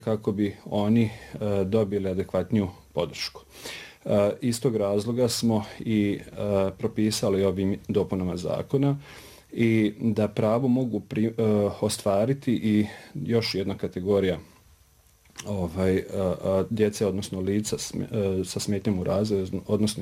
kako bi oni dobili adekvatniju podršku. Iz tog razloga smo i propisali ovim dopunama zakona i da pravo mogu ostvariti i još jedna kategorija djece, odnosno lica sa smetnjom u razvoju, odnosno